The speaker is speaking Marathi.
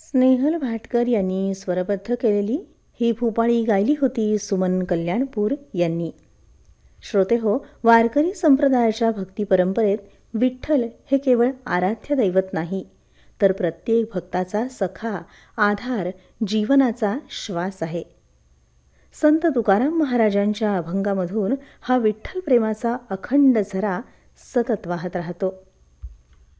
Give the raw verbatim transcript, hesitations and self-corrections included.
स्नेहल भाटकर यांनी स्वरबद्ध केलेली ही भूपाळी गायली होती सुमन कल्याणपूर यांनी. श्रोते हो, वारकरी संप्रदायाच्या भक्ती परंपरेत विठ्ठल हे केवळ आराध्य दैवत नाही, तर प्रत्येक भक्ताचा सखा, आधार, जीवनाचा श्वास आहे. संत तुकाराम महाराजांच्या अभंगामधून हा विठ्ठल प्रेमाचा अखंड झरा सतत वाहत राहतो.